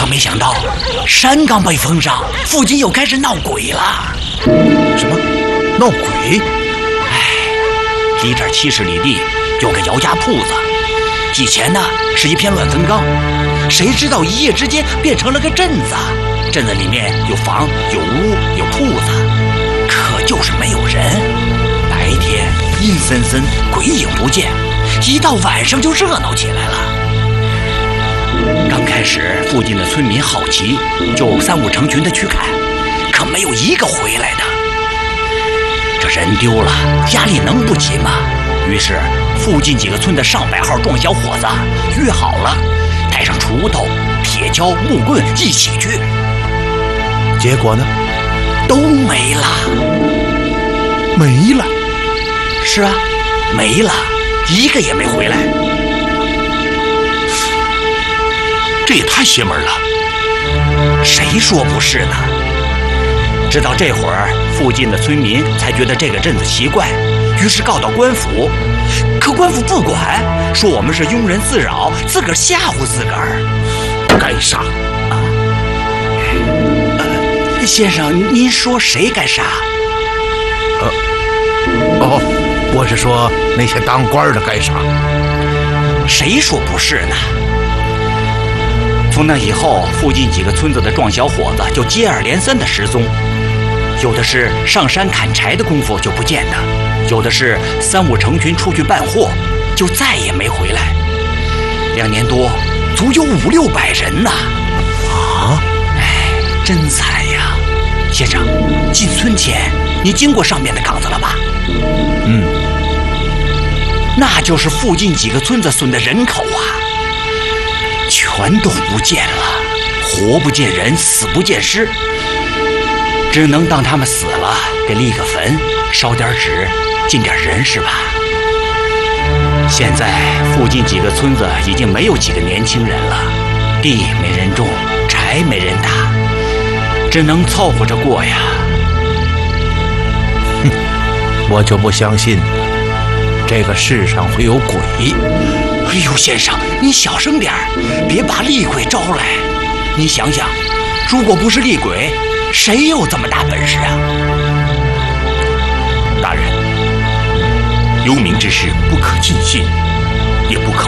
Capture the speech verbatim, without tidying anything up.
没想到，山刚被封上，附近又开始闹鬼了。 什么？闹鬼？ 哎，离这儿七十里地有个姚家铺子，以前呢是一片乱坟岗，谁知道一夜之间变成了个镇子。镇子里面有房有屋有铺子，可就是没有人。白天阴森森，鬼影不见，一到晚上就热闹起来了。刚开始附近的村民好奇，就三五成群的去看，可没有一个回来的。这人丢了，家里能不急吗？于是附近几个村的上百号壮小伙子约好了，带上锄头、铁锹、木棍一起去。 结果呢？ 都没了。 没了？ 是啊，没了，一个也没回来。 这也太邪门了。 谁说不是呢？直到这会儿，附近的村民才觉得这个镇子奇怪，于是告到官府。可官府不管，说我们是庸人自扰，自个儿吓唬自个儿。 该杀啊！呃，先生，您说谁该杀？ 呃，哦，我是说那些当官的该杀。 谁说不是呢？从那以后，附近几个村子的壮小伙子就接二连三的失踪，有的是上山砍柴的功夫就不见的，有的是三五成群出去办货，就再也没回来。两年多，足有五六百人呐！ 啊， 哎，真惨呀！先生，进村前你经过上面的岗子了吧？ 嗯， 那就是附近几个村子损的人口啊，全都不见了，活不见人，死不见尸，只能当他们死了，给立个坟，烧点纸，尽点人是吧？现在附近几个村子已经没有几个年轻人了，地没人种，柴没人打，只能凑合着过呀。 哼，我就不相信这个世上会有鬼。 哎呦，先生，你小声点儿，别把厉鬼招来。你想想，如果不是厉鬼，谁有这么大本事啊？ 大人，幽冥之事不可尽信，也不可